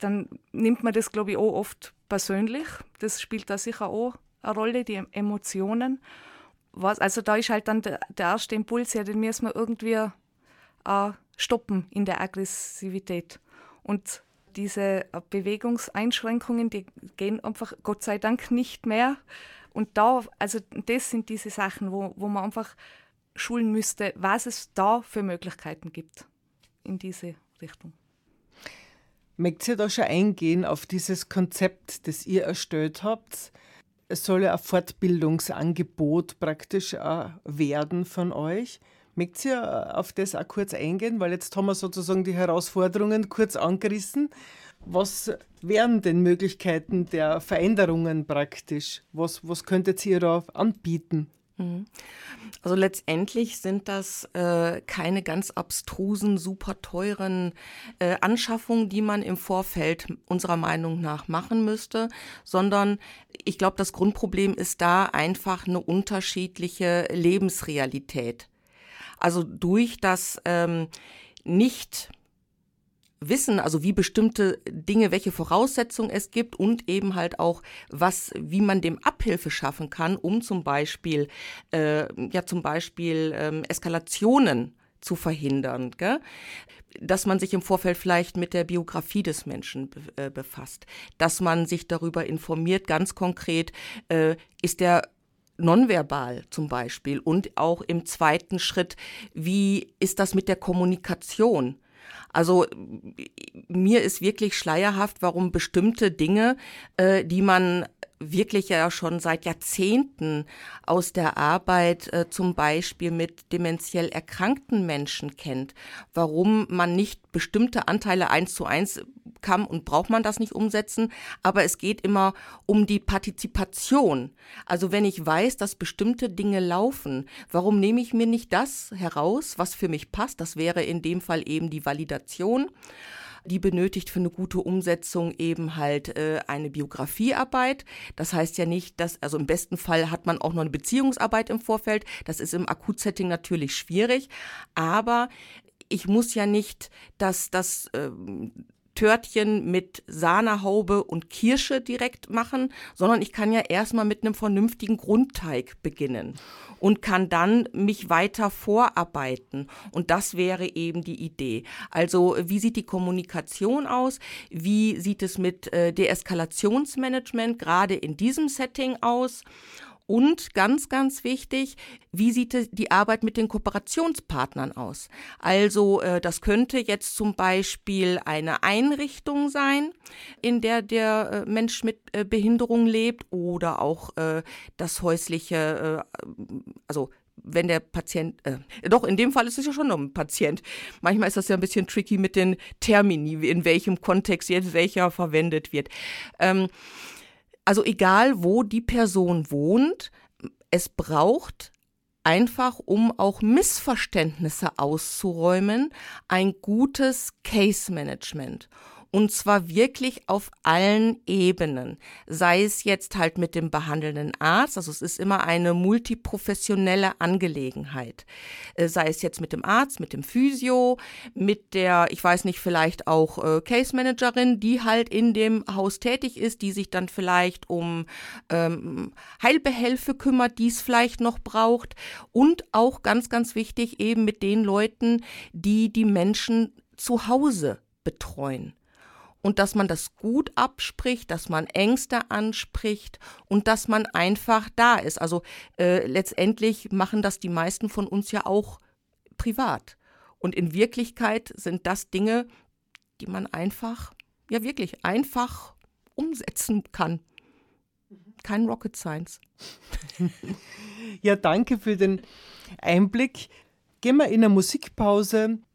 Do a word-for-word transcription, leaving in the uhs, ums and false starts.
dann nimmt man das, glaube ich, auch oft persönlich. Das spielt da sicher auch eine Rolle, die Emotionen. Was, also da ist halt dann der, der erste Impuls, ja, den müssen wir irgendwie äh, stoppen in der Aggressivität. Und diese Bewegungseinschränkungen, die gehen einfach Gott sei Dank nicht mehr. Und da, also das sind diese Sachen, wo, wo man einfach schulen müsste, was es da für Möglichkeiten gibt in diese Richtung. Möchtet ihr da schon eingehen auf dieses Konzept, das ihr erstellt habt? Es soll ja ein Fortbildungsangebot praktisch auch werden von euch. Möchtet ihr auf das auch kurz eingehen? Weil jetzt haben wir sozusagen die Herausforderungen kurz angerissen. Was wären denn Möglichkeiten der Veränderungen praktisch? Was, was könntet ihr da anbieten? Also letztendlich sind das äh, keine ganz abstrusen, super teuren äh, Anschaffungen, die man im Vorfeld unserer Meinung nach machen müsste, sondern ich glaube, das Grundproblem ist da einfach eine unterschiedliche Lebensrealität. Also durch das ähm, nicht Wissen, also wie bestimmte Dinge, welche Voraussetzungen es gibt und eben halt auch, was, wie man dem Abhilfe schaffen kann, um zum Beispiel, äh, ja zum Beispiel ähm, Eskalationen zu verhindern, gell? Dass man sich im Vorfeld vielleicht mit der Biografie des Menschen be- äh, befasst, dass man sich darüber informiert, ganz konkret, äh, ist der nonverbal zum Beispiel und auch im zweiten Schritt, wie ist das mit der Kommunikation? Also mir ist wirklich schleierhaft, warum bestimmte Dinge, äh, die man wirklich ja schon seit Jahrzehnten aus der Arbeit äh, zum Beispiel mit dementiell erkrankten Menschen kennt, warum man nicht bestimmte Anteile eins zu eins kann und braucht man das nicht umsetzen, aber es geht immer um die Partizipation. Also wenn ich weiß, dass bestimmte Dinge laufen, warum nehme ich mir nicht das heraus, was für mich passt? Das wäre in dem Fall eben die Validation. Die benötigt für eine gute Umsetzung eben halt äh, eine Biografiearbeit. Das heißt ja nicht, dass, also im besten Fall hat man auch noch eine Beziehungsarbeit im Vorfeld. Das ist im Akutsetting natürlich schwierig, aber ich muss ja nicht, dass das äh, Törtchen mit Sahnehaube und Kirsche direkt machen, sondern ich kann ja erstmal mit einem vernünftigen Grundteig beginnen und kann dann mich weiter vorarbeiten. Und das wäre eben die Idee. Also wie sieht die Kommunikation aus? Wie sieht es mit äh, Deeskalationsmanagement gerade in diesem Setting aus? Und ganz, ganz wichtig, wie sieht die Arbeit mit den Kooperationspartnern aus? Also äh, das könnte jetzt zum Beispiel eine Einrichtung sein, in der der äh, Mensch mit äh, Behinderung lebt oder auch äh, das häusliche, äh, also wenn der Patient, äh, doch in dem Fall ist es ja schon noch ein Patient. Manchmal ist das ja ein bisschen tricky mit den Termini, in welchem Kontext jetzt welcher verwendet wird. Ähm, Also egal, wo die Person wohnt, es braucht einfach, um auch Missverständnisse auszuräumen, ein gutes Case-Management. Und zwar wirklich auf allen Ebenen. Sei es jetzt halt mit dem behandelnden Arzt, also es ist immer eine multiprofessionelle Angelegenheit. Sei es jetzt mit dem Arzt, mit dem Physio, mit der, ich weiß nicht, vielleicht auch äh, Case Managerin, die halt in dem Haus tätig ist, die sich dann vielleicht um ähm, Heilbehelfe kümmert, die es vielleicht noch braucht. Und auch ganz, ganz wichtig eben mit den Leuten, die die Menschen zu Hause betreuen. Und dass man das gut abspricht, dass man Ängste anspricht und dass man einfach da ist. Also äh, letztendlich machen das die meisten von uns ja auch privat. Und in Wirklichkeit sind das Dinge, die man einfach, ja wirklich einfach umsetzen kann. Kein Rocket Science. Ja, danke für den Einblick. Gehen wir in eine Musikpause